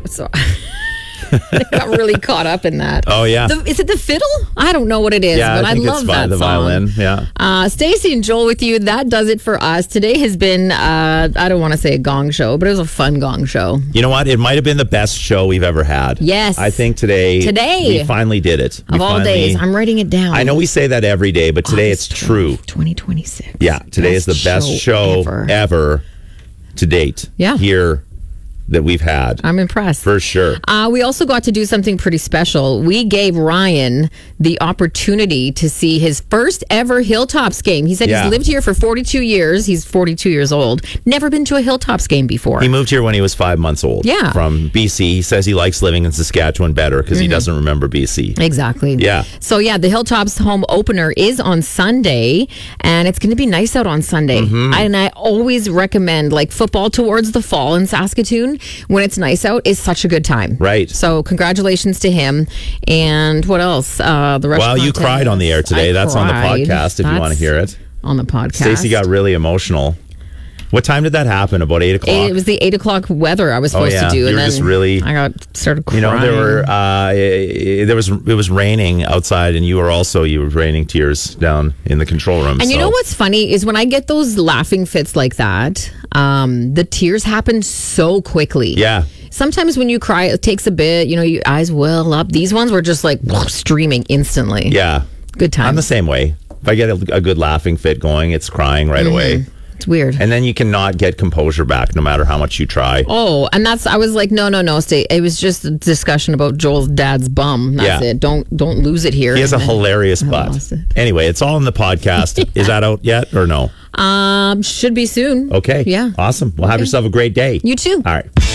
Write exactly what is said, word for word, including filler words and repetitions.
so I got really caught up in that. Oh, yeah. The, is it the fiddle? I don't know what it is, Yeah, but I I, think love it's vi- that the song. violin. Yeah. Uh, Stacey and Joel with you. That does it for us. Today has been, uh, I don't want to say a gong show, but it was a fun gong show. You know what? It might have been the best show we've ever had. Yes. I think today, Today. we finally did it. We Of all finally- days, I'm writing it down. I know we say that every day, but today it's August true. twelfth, twenty twenty-six. Yeah, today is the best show, ever. ever. to date. Yeah. Here that we've had. I'm impressed. For sure. Uh, we also got to do something pretty special. We gave Ryan the opportunity to see his first ever Hilltops game. He said Yeah. he's lived here for forty-two years. He's forty-two years old. Never been to a Hilltops game before. He moved here when he was five months old. Yeah. From B C. He says he likes living in Saskatchewan better because he doesn't remember B C. Exactly. Yeah. So, yeah, the Hilltops home opener is on Sunday, and it's going to be nice out on Sunday. Mm-hmm. And I always recommend, like, football towards the fall in Saskatoon, when it's nice out, is such a good time. Right. So, congratulations to him. And what else? Uh, the Well, you restaurant cried on the air today. I That's on the cried. podcast if you want to That's hear it. On the podcast. Stacey got really emotional. What time did that happen? About eight o'clock? It was the eight o'clock weather I was supposed yeah. to do, You and were then just really- I got started crying. You know, there were uh, there was it was raining outside, and you were also you were raining tears down in the control room. And you so- know what's funny is when I get those laughing fits like that, um, the tears happen so quickly. Yeah. Sometimes when you cry, it takes a bit. You know, your eyes well up. These ones were just like streaming instantly. Yeah. Good time. I'm the same way. If I get a, a good laughing fit going, it's crying right away. It's weird. And then you cannot get composure back no matter how much you try. Oh, and that's I was like, no, no, no, stay. It was just a discussion about Joel's dad's bum. That's Yeah. it. Don't don't lose it here. He has a And then- hilarious I butt. lost it. Anyway, it's all in the podcast. Is that out yet or no? Um, should be soon. Okay. Yeah. Awesome. Well, have yourself a great day. You too. All right.